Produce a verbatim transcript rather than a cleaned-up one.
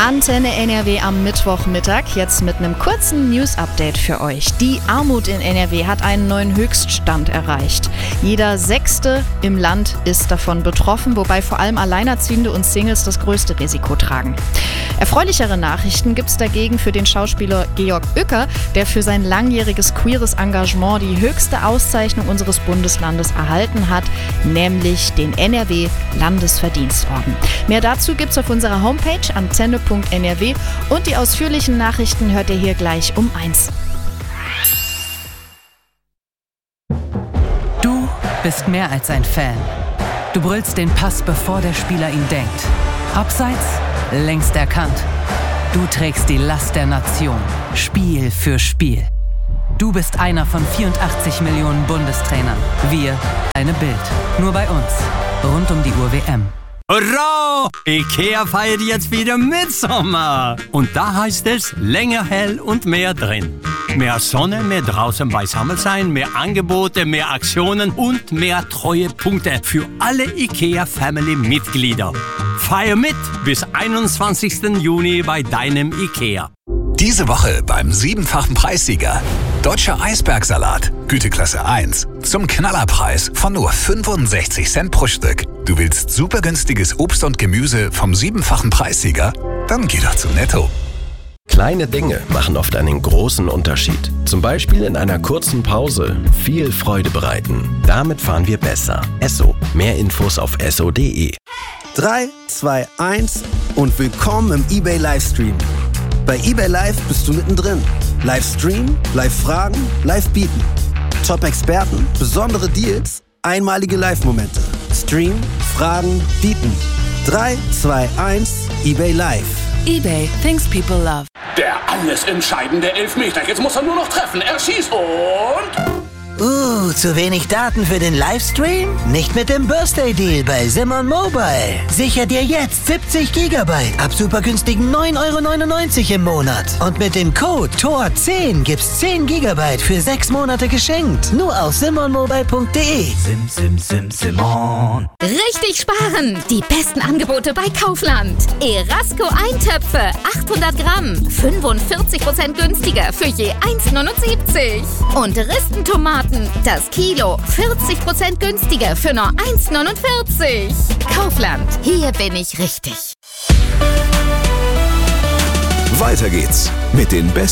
Antenne N R W am Mittwochmittag, jetzt mit einem kurzen News-Update für euch. Die Armut in N R W hat einen neuen Höchststand erreicht. Jeder Sechste im Land ist davon betroffen, wobei vor allem Alleinerziehende und Singles das größte Risiko tragen. Erfreulichere Nachrichten gibt es dagegen für den Schauspieler Georg Uecker, der für sein langjähriges queeres Engagement die höchste Auszeichnung unseres Bundeslandes erhalten hat, nämlich den N R W-Landesverdienstorden. Mehr dazu gibt's auf unserer Homepage antenne punkt n r w und die ausführlichen Nachrichten hört ihr hier gleich um eins. Du bist mehr als ein Fan. Du brüllst den Pass, bevor der Spieler ihn denkt. Abseits, längst erkannt. Du trägst die Last der Nation, Spiel für Spiel. Du bist einer von vierundachtzig Millionen Bundestrainern. Wir, deine Bild. Nur bei uns. Rund um die Uhr W M. Hurra! IKEA feiert jetzt wieder Mitsommer. Und da heißt es länger hell und mehr drin. Mehr Sonne, mehr draußen beisammen sein, mehr Angebote, mehr Aktionen und mehr Treuepunkte für alle IKEA-Family-Mitglieder. Feier mit bis einundzwanzigsten Juni bei deinem IKEA. Diese Woche beim siebenfachen Preissieger. Deutscher Eisbergsalat, Güteklasse eins, zum Knallerpreis von nur fünfundsechzig Cent pro Stück. Du willst super günstiges Obst und Gemüse vom siebenfachen Preissieger? Dann geh doch zu Netto. Kleine Dinge machen oft einen großen Unterschied. Zum Beispiel in einer kurzen Pause viel Freude bereiten. Damit fahren wir besser. Esso. Mehr Infos auf esso punkt de. drei, zwei, eins und willkommen im eBay Livestream. Bei eBay Live bist du mittendrin. Livestream, Live-Fragen, Live-Bieten. Top-Experten, besondere Deals, einmalige Live-Momente. Stream, Fragen, Bieten. drei, zwei, eins, eBay Live. eBay, things people love. Der alles entscheidende Elfmeter. Jetzt muss er nur noch treffen. Er schießt und... Uh, zu wenig Daten für den Livestream? Nicht mit dem Birthday-Deal bei Simon Mobile. Sicher dir jetzt siebzig Gigabyte ab super günstigen neun Euro neunundneunzig im Monat. Und mit dem Code T O R zehn gibt's zehn Gigabyte für sechs Monate geschenkt. Nur auf simon mobile punkt de. Sim, sim, sim, Simon. Richtig sparen! Die besten Angebote bei Kaufland. Erasco Eintöpfe, achthundert Gramm, fünfundvierzig Prozent günstiger für je eins Euro neunundsiebzig. Und Ristentomaten, das Kilo, vierzig Prozent günstiger für nur eins Euro neunundvierzig. Kaufland, hier bin ich richtig. Weiter geht's mit den besten